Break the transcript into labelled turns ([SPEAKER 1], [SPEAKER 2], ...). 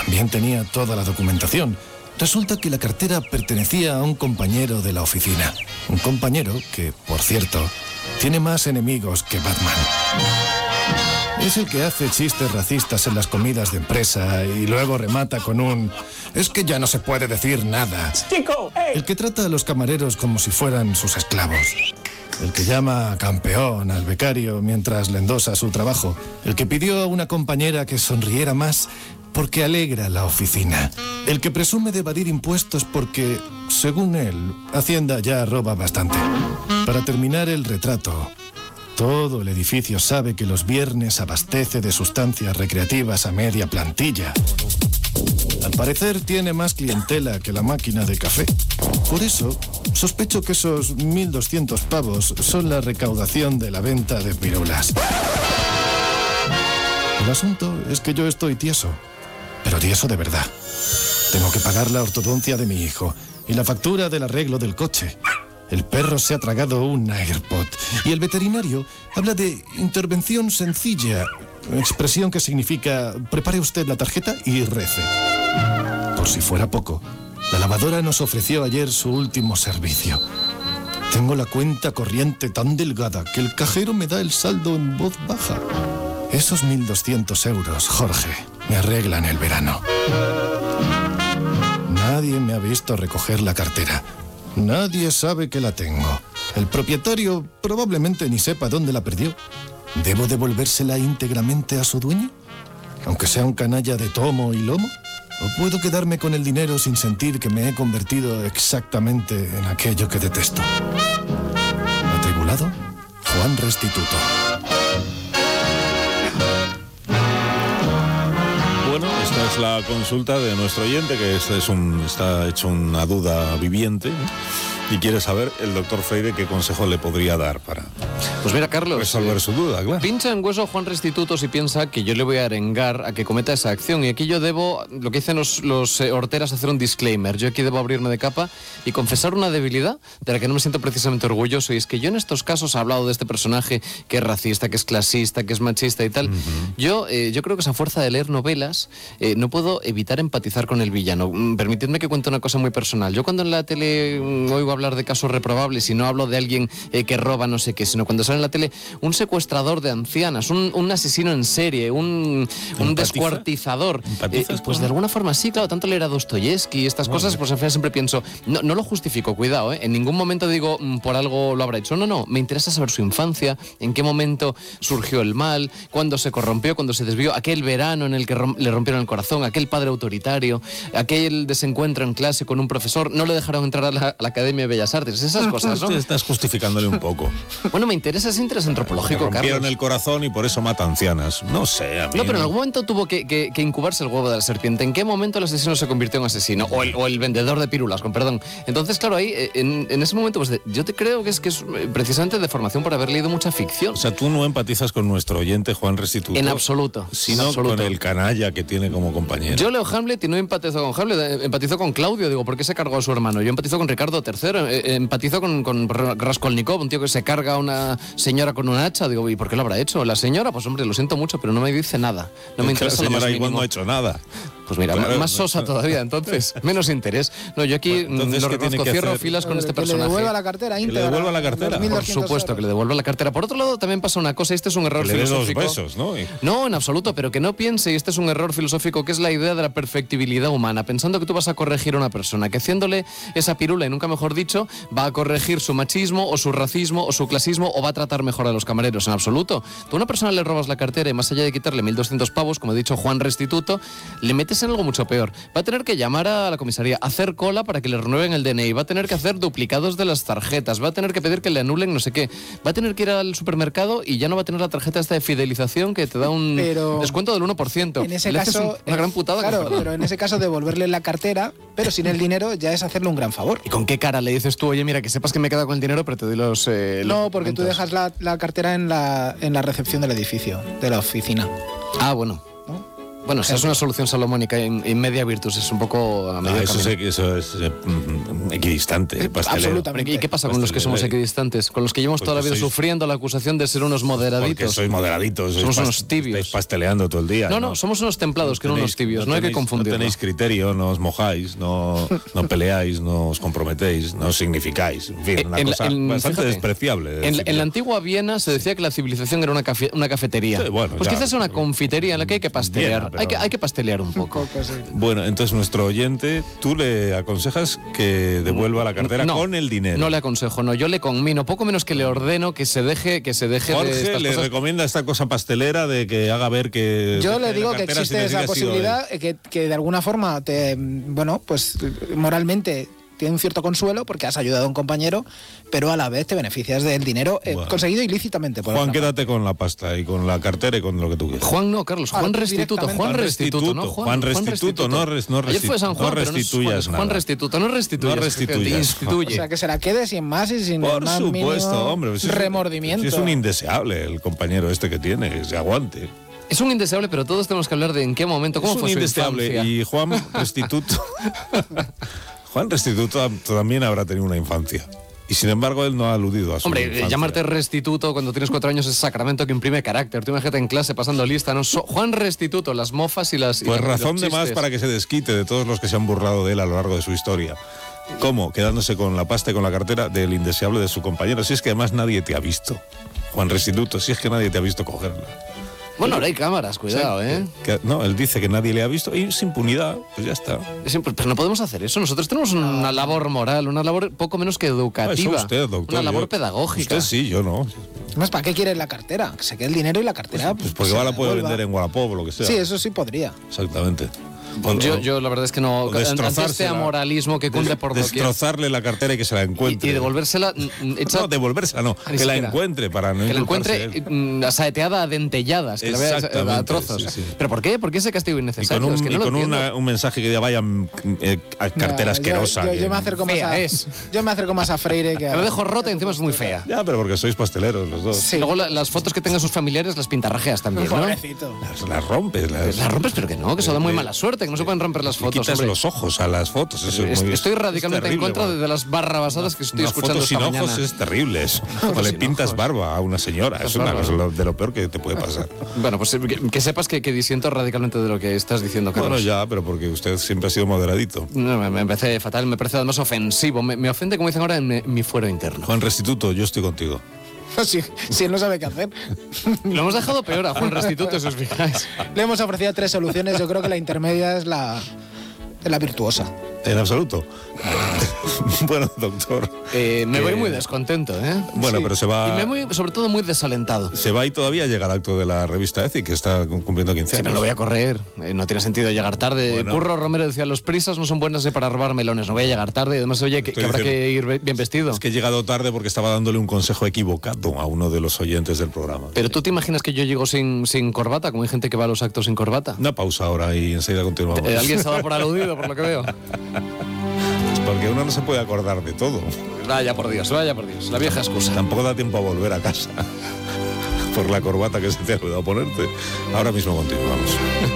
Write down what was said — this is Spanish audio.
[SPEAKER 1] También tenía toda la documentación. Resulta que la cartera pertenecía a un compañero de la oficina. Un compañero que, por cierto, tiene más enemigos que Batman. Es el que hace chistes racistas en las comidas de empresa y luego remata con un... Es que ya no se puede decir nada. El que trata a los camareros como si fueran sus esclavos. El que llama campeón al becario mientras le endosa su trabajo. El que pidió a una compañera que sonriera más porque alegra la oficina. El que presume de evadir impuestos porque, según él, Hacienda ya roba bastante. Para terminar el retrato, todo el edificio sabe que los viernes abastece de sustancias recreativas a media plantilla. Al parecer tiene más clientela que la máquina de café. Por eso, sospecho que esos 1.200 pavos son la recaudación de la venta de pirulas. El asunto es que yo estoy tieso, pero tieso de verdad. Tengo que pagar la ortodoncia de mi hijo y la factura del arreglo del coche. El perro se ha tragado un AirPod y el veterinario habla de intervención sencilla, expresión que significa prepare usted la tarjeta y rece. Por si fuera poco, la lavadora nos ofreció ayer su último servicio. Tengo la cuenta corriente tan delgada que el cajero me da el saldo en voz baja. Esos 1.200 euros, Jorge, me arreglan el verano. Nadie me ha visto recoger la cartera. Nadie sabe que la tengo. El propietario probablemente ni sepa dónde la perdió. ¿Debo devolvérsela íntegramente a su dueño? Aunque sea un canalla de tomo y lomo. ¿O puedo quedarme con el dinero sin sentir que me he convertido exactamente en aquello que detesto? Atribulado, Juan Restituto.
[SPEAKER 2] Bueno, esta es la consulta de nuestro oyente, que está hecho una duda viviente, y quiere saber el doctor Freire qué consejo le podría dar para
[SPEAKER 3] pues mira, Carlos,
[SPEAKER 2] resolver su duda, claro.
[SPEAKER 3] Pincha en hueso Juan Restituto si piensa que yo le voy a arengar a que cometa esa acción. Y aquí yo debo, lo que dicen los horteras, hacer un disclaimer. Yo aquí debo abrirme de capa y confesar una debilidad de la que no me siento precisamente orgulloso. Y es que yo en estos casos he hablado de este personaje que es racista, que es clasista, que es machista y tal. Yo creo que esa fuerza de leer novelas no puedo evitar empatizar con el villano. Permitidme que cuente una cosa muy personal. Yo cuando en la tele oigo hablar de casos reprobables y no hablo de alguien que roba no sé qué, sino cuando sale en la tele un secuestrador de ancianas, un asesino en serie, un descuartizador, pues de alguna forma sí, claro, tanto leer a Dostoyevsky y estas cosas, pues al final siempre pienso, no lo justifico, cuidado, en ningún momento digo por algo lo habrá hecho, no, me interesa saber su infancia, en qué momento surgió el mal, cuándo se corrompió, cuándo se desvió, aquel verano en el que le rompieron el corazón, aquel padre autoritario, aquel desencuentro en clase con un profesor, no le dejaron entrar a la Academia de Bellas Artes, esas cosas, ¿no?
[SPEAKER 2] Estás justificándole un poco.
[SPEAKER 3] Bueno, me interesa ese interés antropológico, Carlos.
[SPEAKER 2] Rompieron el corazón y por eso mata ancianas. No sé, a mí.
[SPEAKER 3] No, pero en algún momento tuvo que incubarse el huevo de la serpiente. ¿En qué momento el asesino se convirtió en asesino? O el vendedor de pirulas, con perdón. Entonces, claro, ahí, en ese momento, pues yo te creo que es precisamente de formación por haber leído mucha ficción.
[SPEAKER 2] O sea, tú no empatizas con nuestro oyente Juan Restituto.
[SPEAKER 3] En absoluto.
[SPEAKER 2] Sino con el canalla que tiene como compañero.
[SPEAKER 3] Yo leo Hamlet y no empatizo con Hamlet, empatizo con Claudio, digo, ¿por qué se cargó a su hermano? Yo empatizo con Ricardo III, empatizo con Raskolnikov, un tío que se carga a una señora con una hacha, digo, ¿y por qué lo habrá hecho? La señora, pues hombre, lo siento mucho, pero no me dice nada. No me interesa.
[SPEAKER 2] La señora
[SPEAKER 3] lo más
[SPEAKER 2] igual
[SPEAKER 3] mínimo.
[SPEAKER 2] no ha hecho nada.
[SPEAKER 3] Pues mira, claro, más sosa todavía, entonces, menos interés. No, yo aquí lo reconozco, cierro filas con este personaje.
[SPEAKER 4] Que le devuelva la cartera íntegra.
[SPEAKER 2] Que le devuelva la cartera.
[SPEAKER 3] Por supuesto, que le devuelva la cartera. Por otro lado, también pasa una cosa, y este es un error
[SPEAKER 2] que le
[SPEAKER 3] filosófico.
[SPEAKER 2] dé 2 besos, ¿no?
[SPEAKER 3] No, en absoluto, pero que no piense, y este es un error filosófico, que es la idea de la perfectibilidad humana, pensando que tú vas a corregir a una persona, que haciéndole esa pirula, y nunca mejor dicho, va a corregir su machismo, o su racismo, o su clasismo, o va a tratar mejor a los camareros, en absoluto. Tú a una persona le robas la cartera y más allá de quitarle 1.200 pavos, como ha dicho Juan Restituto, le metes en algo mucho peor. Va a tener que llamar a la comisaría, hacer cola para que le renueven el DNI, va a tener que hacer duplicados de las tarjetas, va a tener que pedir que le anulen no sé qué, va a tener que ir al supermercado y ya no va a tener la tarjeta esta de fidelización que te da un descuento del 1%.
[SPEAKER 4] En ese caso,
[SPEAKER 3] una gran putada.
[SPEAKER 4] Claro, pero en ese caso devolverle la cartera, pero sin el dinero, ya es hacerle un gran favor.
[SPEAKER 3] ¿Y con qué cara le dices tú, oye, mira, que sepas que me he quedado con el dinero, pero te doy los
[SPEAKER 4] no, porque tú dejas la cartera en la recepción del edificio, de la oficina.
[SPEAKER 3] Ah, bueno. Bueno, esa es una solución salomónica in media virtus, es un poco a medio camino.
[SPEAKER 2] Eso es equidistante, pastelero.
[SPEAKER 4] Absolutamente.
[SPEAKER 3] ¿Y qué pasa con los que somos equidistantes? Con los que llevamos
[SPEAKER 2] Pues
[SPEAKER 3] toda la
[SPEAKER 2] que
[SPEAKER 3] vida
[SPEAKER 2] sois-
[SPEAKER 3] sufriendo la acusación de ser unos moderaditos.
[SPEAKER 2] Porque sois moderaditos.
[SPEAKER 3] Somos unos tibios.
[SPEAKER 2] Estáis pasteleando todo el día.
[SPEAKER 3] No, somos unos templados, que no unos tibios, no hay que confundirlo.
[SPEAKER 2] No tenéis criterio, no os mojáis, no peleáis, no os comprometéis, no significáis. En fin, una cosa bastante
[SPEAKER 3] fíjate,
[SPEAKER 2] despreciable.
[SPEAKER 3] En la antigua Viena se decía que la civilización era una cafetería.
[SPEAKER 2] Sí, bueno,
[SPEAKER 3] pues
[SPEAKER 2] ya.
[SPEAKER 3] quizás es una confitería en la que hay que pastelear.
[SPEAKER 2] Viena, pero-
[SPEAKER 3] Hay que pastelear un poco.
[SPEAKER 2] Bueno, entonces nuestro oyente, tú le aconsejas que devuelva la cartera
[SPEAKER 3] No,
[SPEAKER 2] con el dinero.
[SPEAKER 3] No le aconsejo, no. Yo le conmino, poco menos que le ordeno que se deje de
[SPEAKER 2] Jorge
[SPEAKER 3] estas
[SPEAKER 2] le
[SPEAKER 3] cosas.
[SPEAKER 2] recomienda esta cosa pastelera de que haga ver que...
[SPEAKER 4] Yo
[SPEAKER 2] deje
[SPEAKER 4] le
[SPEAKER 2] la
[SPEAKER 4] digo que
[SPEAKER 2] cartera
[SPEAKER 4] existe
[SPEAKER 2] sin
[SPEAKER 4] esa
[SPEAKER 2] decir que ha sido
[SPEAKER 4] posibilidad, que de alguna forma pues moralmente tiene un cierto consuelo porque has ayudado a un compañero, pero a la vez te beneficias del dinero
[SPEAKER 2] Bueno.
[SPEAKER 4] conseguido ilícitamente. Por
[SPEAKER 2] Juan,
[SPEAKER 4] otra
[SPEAKER 2] quédate con la pasta y con la cartera y con lo que tú quieras.
[SPEAKER 3] Juan no, Carlos, Juan
[SPEAKER 4] tú
[SPEAKER 3] Restituto,
[SPEAKER 4] directamente.
[SPEAKER 3] Juan Restituto, ¿no?
[SPEAKER 2] Juan Restituto, no
[SPEAKER 3] Ayer fue San Juan,
[SPEAKER 2] no
[SPEAKER 3] pero
[SPEAKER 2] restituyas
[SPEAKER 3] Juan
[SPEAKER 2] nada.
[SPEAKER 3] Restituto, no restituyas.
[SPEAKER 2] No restituyas.
[SPEAKER 3] Te
[SPEAKER 4] O
[SPEAKER 3] instituye.
[SPEAKER 4] sea, que se la quede sin más y sin el
[SPEAKER 2] Por
[SPEAKER 4] más mínimo
[SPEAKER 2] supuesto, hombre. Si
[SPEAKER 4] remordimiento.
[SPEAKER 2] si es un indeseable el compañero este que tiene, que se aguante.
[SPEAKER 3] Es un indeseable, pero todos tenemos que hablar de en qué momento, cómo
[SPEAKER 2] Es
[SPEAKER 3] fue
[SPEAKER 2] un
[SPEAKER 3] su
[SPEAKER 2] indeseable.
[SPEAKER 3] infancia.
[SPEAKER 2] Y Juan Restituto... Juan Restituto también habrá tenido una infancia. Y sin embargo, él no ha aludido a su
[SPEAKER 3] Hombre,
[SPEAKER 2] infancia.
[SPEAKER 3] llamarte Restituto cuando tienes 4 años es sacramento que imprime carácter. Tú imagínate en clase pasando lista, ¿no? Juan Restituto, las mofas y las...
[SPEAKER 2] Pues
[SPEAKER 3] y
[SPEAKER 2] razón
[SPEAKER 3] los
[SPEAKER 2] de más
[SPEAKER 3] chistes.
[SPEAKER 2] para que se desquite de todos los que se han burlado de él a lo largo de su historia. ¿Cómo? Quedándose con la pasta y con la cartera del indeseable de su compañero. Si es que además nadie te ha visto. Juan Restituto, si es que nadie te ha visto cogerla.
[SPEAKER 3] Bueno, ahora hay cámaras, cuidado, ¿eh?
[SPEAKER 2] No, él dice que nadie le ha visto y es impunidad, pues ya está.
[SPEAKER 3] Pero no podemos hacer eso. Nosotros tenemos una labor moral, una labor poco menos que
[SPEAKER 2] Ah, eso
[SPEAKER 3] educativa.
[SPEAKER 2] usted, doctor.
[SPEAKER 3] Una labor
[SPEAKER 2] Yo-
[SPEAKER 3] pedagógica.
[SPEAKER 2] Usted sí, yo no.
[SPEAKER 4] Además, ¿para qué quieres la cartera? Que se quede el dinero y la cartera.
[SPEAKER 2] Pues porque
[SPEAKER 4] se
[SPEAKER 2] ahora la puede
[SPEAKER 4] devuelva.
[SPEAKER 2] vender en Wallapop o lo que sea.
[SPEAKER 4] Sí, eso sí podría.
[SPEAKER 2] Exactamente.
[SPEAKER 3] Yo la verdad es que no.
[SPEAKER 2] o
[SPEAKER 3] Ante este
[SPEAKER 2] destrozársela.
[SPEAKER 3] amoralismo que cunde por doquier.
[SPEAKER 2] Destrozarle la cartera y que se la encuentre.
[SPEAKER 3] Y devolvérsela hecha.
[SPEAKER 2] No, devolvérsela no.
[SPEAKER 3] Ni
[SPEAKER 2] Que la
[SPEAKER 3] siquiera.
[SPEAKER 2] encuentre para no
[SPEAKER 3] Que la
[SPEAKER 2] inculparse
[SPEAKER 3] encuentre
[SPEAKER 2] él.
[SPEAKER 3] saeteada a dentelladas, que la vea a
[SPEAKER 2] Exactamente,
[SPEAKER 3] trozos.
[SPEAKER 2] sí, sí.
[SPEAKER 3] ¿Pero por qué? ¿Por qué ese castigo
[SPEAKER 2] Y
[SPEAKER 3] innecesario?
[SPEAKER 2] con,
[SPEAKER 3] Es que no lo entiendo.
[SPEAKER 2] un mensaje que diga vaya a cartera asquerosa.
[SPEAKER 4] Yo
[SPEAKER 2] que-
[SPEAKER 4] me acerco más
[SPEAKER 3] Fea
[SPEAKER 4] a,
[SPEAKER 3] es.
[SPEAKER 4] yo me acerco más a Freire que a...
[SPEAKER 3] Me lo dejo rota y encima es muy fea.
[SPEAKER 2] Ya, pero porque sois pasteleros los dos.
[SPEAKER 4] Sí.
[SPEAKER 3] Luego las fotos que tengan sus familiares las pintarrajeas también, ¿no?
[SPEAKER 4] Pobrecito.
[SPEAKER 2] Las rompes.
[SPEAKER 3] Las rompes, pero que no, que eso da muy mala suerte, que no se pueden romper las
[SPEAKER 2] Le
[SPEAKER 3] fotos.
[SPEAKER 2] quitas
[SPEAKER 3] hombre.
[SPEAKER 2] los ojos a las fotos. Eso es muy,
[SPEAKER 3] Estoy radicalmente en
[SPEAKER 2] terrible,
[SPEAKER 3] contra
[SPEAKER 2] bueno.
[SPEAKER 3] de las barrabasadas que estoy
[SPEAKER 2] Una
[SPEAKER 3] escuchando
[SPEAKER 2] foto sin
[SPEAKER 3] esta
[SPEAKER 2] ojos
[SPEAKER 3] mañana.
[SPEAKER 2] es terrible eso. O le
[SPEAKER 3] sin
[SPEAKER 2] pintas
[SPEAKER 3] ojos.
[SPEAKER 2] barba a una señora. Es una cosa de lo peor que te puede pasar.
[SPEAKER 3] Bueno, pues que sepas que disiento radicalmente de lo que estás diciendo, Carlos.
[SPEAKER 2] Bueno, ya, pero porque usted siempre ha sido moderadito.
[SPEAKER 3] No, me parece fatal, me parece además ofensivo. Me ofende, como dicen ahora, en mi fuero interno.
[SPEAKER 2] Juan Restituto, yo estoy contigo.
[SPEAKER 4] Si él no sabe qué hacer.
[SPEAKER 3] Lo hemos dejado peor a Juan Restituto, si os fijáis.
[SPEAKER 4] Le hemos ofrecido 3 soluciones. Yo creo que la intermedia es la virtuosa.
[SPEAKER 2] En absoluto. Bueno, doctor.
[SPEAKER 3] Me voy muy descontento, ¿eh?
[SPEAKER 2] Bueno,
[SPEAKER 4] Sí.
[SPEAKER 2] pero se va.
[SPEAKER 3] Y me voy, sobre todo, muy desalentado.
[SPEAKER 2] Se va y todavía llega el acto de la revista ECI, que está cumpliendo 15
[SPEAKER 3] Si
[SPEAKER 2] años.
[SPEAKER 3] me lo voy a correr, no tiene sentido llegar tarde.
[SPEAKER 2] Bueno.
[SPEAKER 3] Curro Romero decía, los prisas no son buenas para robar melones, no voy a llegar tarde. Y además, oye, que
[SPEAKER 2] Estoy
[SPEAKER 3] habrá
[SPEAKER 2] diciendo-
[SPEAKER 3] que ir bien vestido.
[SPEAKER 2] Es que he llegado tarde porque estaba dándole un consejo equivocado a uno de los oyentes del programa.
[SPEAKER 3] Pero tú te imaginas que yo llego sin corbata, como hay gente que va a los actos sin corbata.
[SPEAKER 2] Una pausa ahora y enseguida continuamos.
[SPEAKER 3] Alguien se ha dado por aludido, por lo que veo.
[SPEAKER 2] Porque uno no se puede acordar de todo.
[SPEAKER 3] Vaya por Dios, la vieja excusa.
[SPEAKER 2] Tampoco da tiempo a volver a casa por la corbata que se te ha olvidado ponerte. Ahora mismo continuamos.